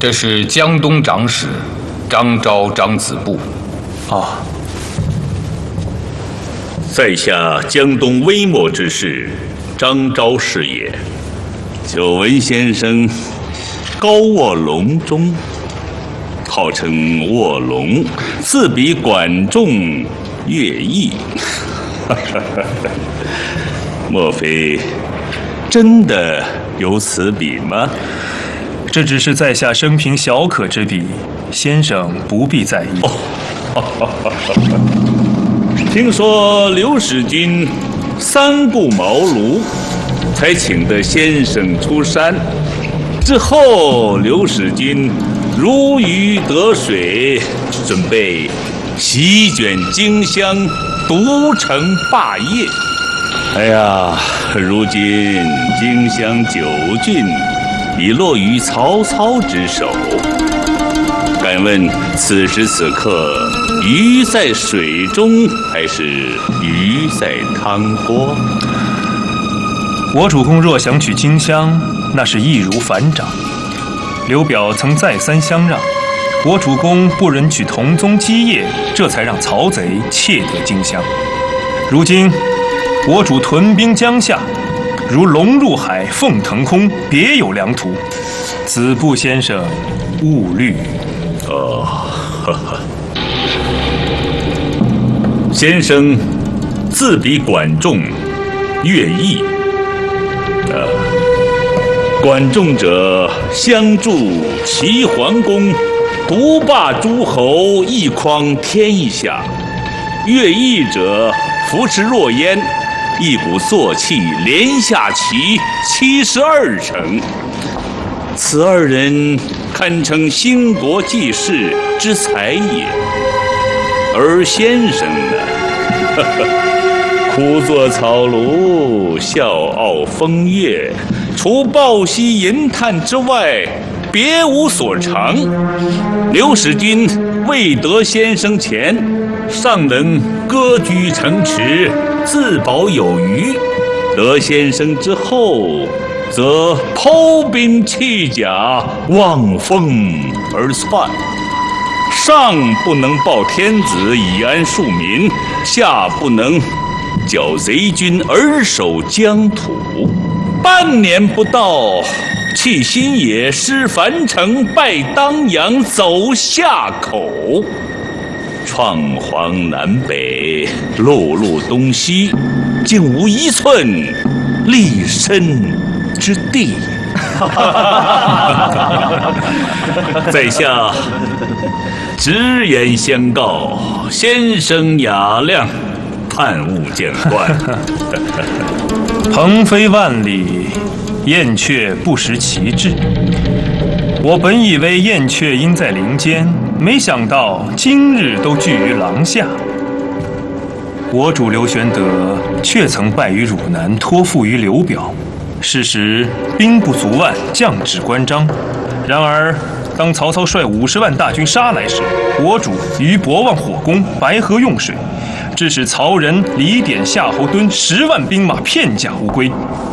这是江东长史张昭张子布。 哦， 在下江东微末之士张昭是也。久闻先生高卧龙中，号称卧龙，自比管仲、乐毅。莫非真的有此比吗？ 这只是在下生平小可之比，先生不必在意。 听说刘使君3顾茅庐，才请得先生出山。之后，刘使君如鱼得水，准备席卷荆襄，独成霸业。哎呀，如今荆襄9郡已落于曹操之手。敢问此时此刻，鱼在水中还是鱼在汤锅？ 我主公若想取荆襄，那是易如反掌。刘表曾再三相让，我主公不忍取同宗基业，这才让曹贼窃得荆襄。如今我主屯兵江夏，如龙入海，凤腾空，别有良图。子布先生勿虑。 先生自比管仲、乐毅。管仲者相助齐桓公，独霸诸侯，一匡天下；乐毅者扶持若燕，一鼓作气，连下齐72城。此2人堪称兴国济世之才也。而先生呢？苦作草庐，笑傲风月，除抱膝吟叹之外，别无所长。刘使君未得先生前，尚能割据城池，自保有余；得先生之后，则抛兵弃甲，望风而窜。上不能报天子以安庶民，下不能剿贼军而守疆土。半年不到，弃新野，失樊城，败当阳，走夏口，创荒南北，陆路东西，竟无1寸立身之地。在下直言相告，先生雅量，盼勿见惯。 鹏飞万里，燕雀不识其志。我本以为燕雀应在林间，没想到今日都聚于廊下。我主刘玄德却曾败于汝南，托付于刘表。是时兵不足万，将至关张。然而当曹操率50万大军杀来时，我主于博望火攻，白河用水，致使曹仁、李典、夏侯惇10万兵马片甲无归。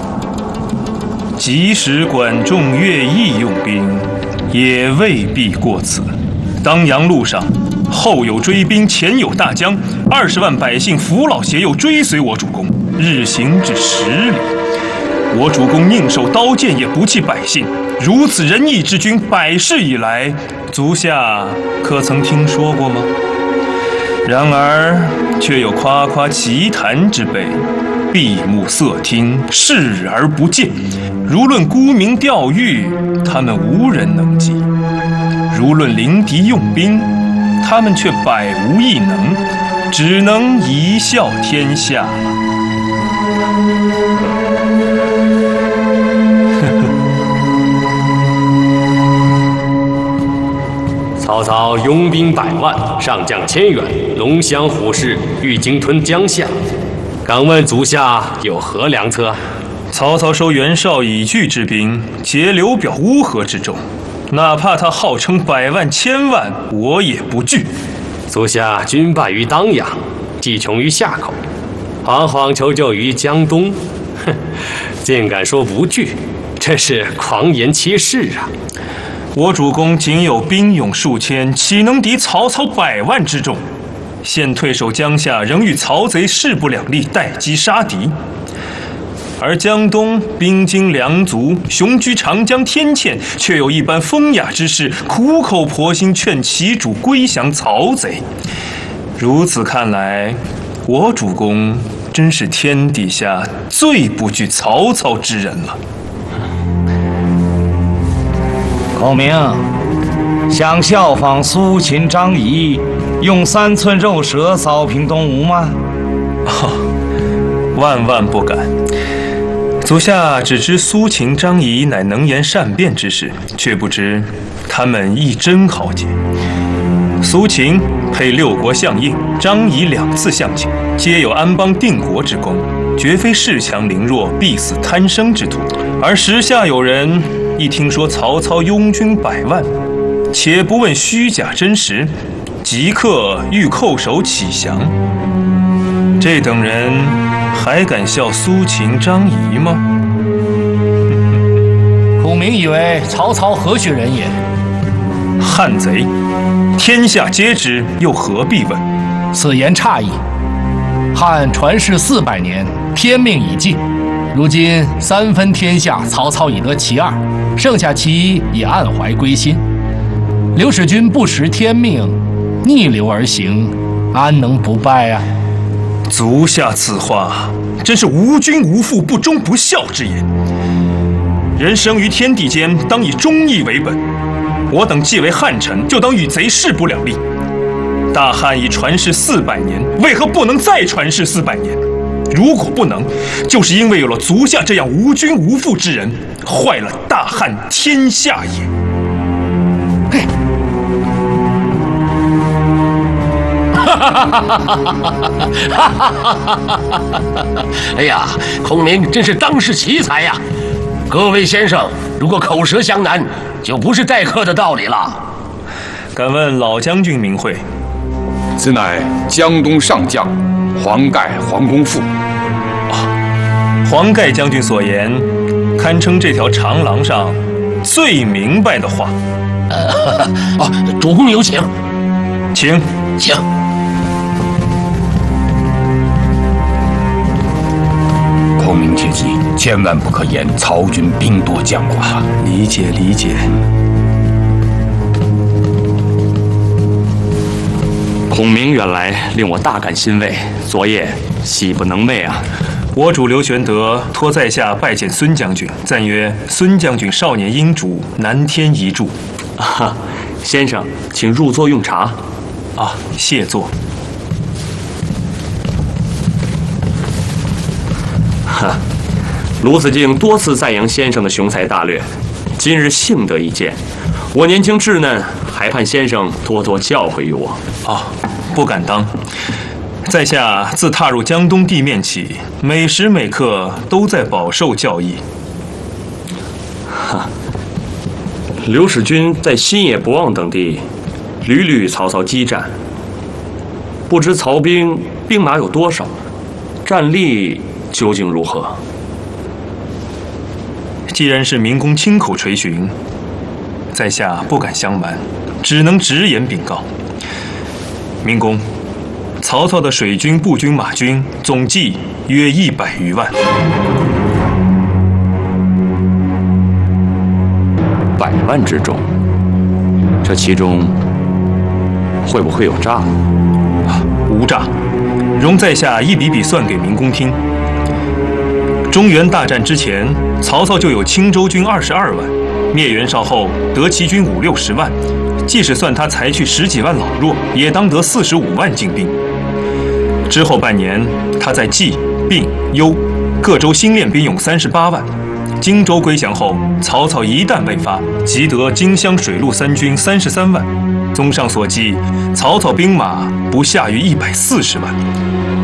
即使管仲、乐毅用兵，也未必过此。当阳路上，后有追兵，前有大江，20万百姓扶老携幼追随我主公，日行至10里。我主公宁受刀剑，也不弃百姓。如此仁义之君，百世以来，足下可曾听说过吗？然而却有夸夸其谈之辈，闭目塞听，视而不见。如论沽名钓誉，他们无人能及；如论临敌用兵，他们却百无一能，只能贻笑天下。 曹操拥兵100万，上将千员，龙骧虎视，欲鲸吞江夏。敢问足下有何良策？ 曹操收袁绍以拒之兵，劫刘表乌合之众，哪怕他号称100万、1000万，我也不惧。 足下军败于当阳，计穷于夏口，惶惶求救于江东，竟敢说不惧，真是狂言欺世啊！ 我主公仅有兵勇数千，岂能敌曹操100万之众？现退守江夏，仍与曹贼势不两立，待机杀敌。而江东兵精粮足，雄居长江天堑，却有一般风雅之士苦口婆心劝其主归降曹贼。如此看来，我主公真是天底下最不惧曹操之人了。 孔明，想效仿苏秦、张仪，用3寸肉舌扫平东吴吗？ 万万不敢。足下只知苏秦、张仪乃能言善辩之士，却不知他们亦真豪杰。苏秦配6国相印，张仪2次相请，皆有安邦定国之功，绝非恃强凌弱、必死贪生之徒。而时下有人一听说曹操拥军100万，且不问虚假真实，即刻欲叩首起降。这等人还敢笑苏秦、张仪吗？ 孔明以为曹操何许人也？ 汉贼，天下皆知，又何必问？ 此言差矣。汉传世400年，天命已尽，如今3分天下，曹操已得其2，剩下其1已暗怀归心。刘使君不识天命，逆流而行，安能不败啊？ 足下此话真是无君无父、不忠不孝之言。人生于天地间，当以忠义为本。我等既为汉臣，就当与贼势不两立。大汉已传世400年，为何不能再传世400年？如果不能，就是因为有了足下这样无君无父之人，坏了大汉天下也。 嘿， 哎呀，孔明真是当世奇才呀！各位先生，如果口舌相难，就不是待客的道理了。 敢问老将军名讳？ 此乃江东上将黄盖黄公父。 黄盖将军所言，堪称这条长廊上最明白的话。 主公有请。 请。 孔明切记，千万不可言曹军兵多将寡。 理解。 孔明远来令我大感欣慰，昨夜喜不能寐啊！ 我主刘玄德托在下拜见孙将军，赞曰：孙将军少年英主，南天一柱。 先生，请入座用茶。 谢座。 卢子敬多次赞扬先生的雄才大略，今日幸得一见。我年轻稚嫩，还盼先生多多教诲于我。 不敢当。在下自踏入江东地面起，每时每刻都在饱受教益。 刘使君在新野、博望等地屡屡与曹操激战，不知曹兵兵马有多少，战力究竟如何？ 既然是明公亲口垂询，在下不敢相瞒，只能直言禀告。明公，曹操的水军、步军、马军总计约100余万。 100万之众，这其中会不会有诈？ 无诈，容在下一笔笔算给明公听。中原大战之前，曹操就有青州军22万，灭袁绍后得其军50、60万，即使算他裁去10几万老弱，也当得45万精兵。之后半年，他在冀、并、幽各州新练兵勇38万。荆州归降后，曹操一弹未发，即得荆襄水陆3军33万。综上所记，曹操兵马不下于140万。